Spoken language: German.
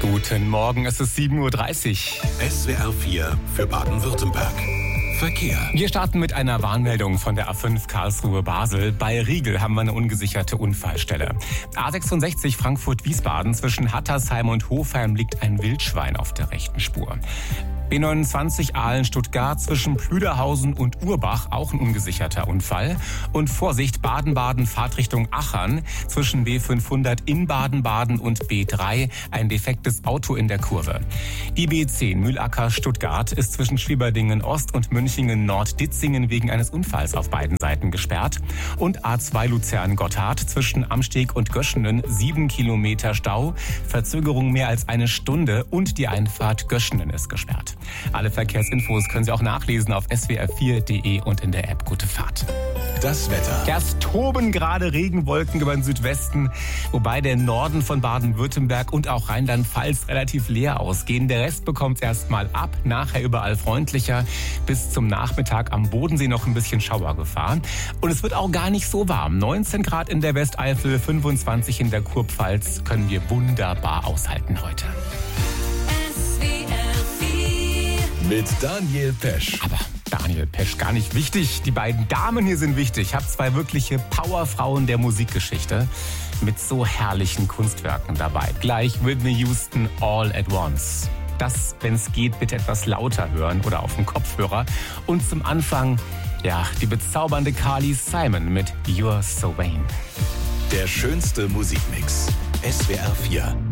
Guten Morgen, es ist 7:30 Uhr. SWR 4 für Baden-Württemberg. Verkehr. Wir starten mit einer Warnmeldung von der A5 Karlsruhe-Basel. Bei Riegel haben wir eine ungesicherte Unfallstelle. A66 Frankfurt-Wiesbaden zwischen Hattersheim und Hofheim liegt ein Wildschwein auf der rechten Spur. B29 Aalen-Stuttgart zwischen Plüderhausen und Urbach, auch ein ungesicherter Unfall. Und Vorsicht, Baden-Baden, Fahrtrichtung Achern zwischen B500 in Baden-Baden und B3, ein defektes Auto in der Kurve. Die B10 Mühlacker-Stuttgart ist zwischen Schwieberdingen Ost und Münchingen-Nord-Ditzingen wegen eines Unfalls auf beiden Seiten gesperrt. Und A2 Luzern-Gotthard zwischen Amsteg und Göschenen 7 Kilometer Stau, Verzögerung mehr als eine Stunde und die Einfahrt Göschenen ist gesperrt. Alle Verkehrsinfos können Sie auch nachlesen auf swr4.de und in der App Gute Fahrt. Das Wetter. Erst toben gerade Regenwolken über den Südwesten, wobei der Norden von Baden-Württemberg und auch Rheinland-Pfalz relativ leer ausgehen. Der Rest bekommt es erstmal ab, nachher überall freundlicher. Bis zum Nachmittag am Bodensee noch ein bisschen Schauergefahr. Und es wird auch gar nicht so warm. 19 Grad in der Westeifel, 25 in der Kurpfalz können wir wunderbar aushalten heute. Mit Daniel Pesch. Aber Daniel Pesch gar nicht wichtig. Die beiden Damen hier sind wichtig. Ich habe zwei wirkliche Powerfrauen der Musikgeschichte mit so herrlichen Kunstwerken dabei. Gleich Whitney Houston, All at Once. Das, wenn es geht, bitte etwas lauter hören oder auf dem Kopfhörer. Und zum Anfang, die bezaubernde Carly Simon mit You're So Vain. Der schönste Musikmix. SWR 4.